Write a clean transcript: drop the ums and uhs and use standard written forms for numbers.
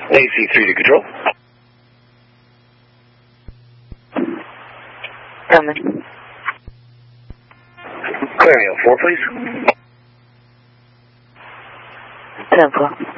AC3 to control. Coming. Clearing 04, please. 10-4.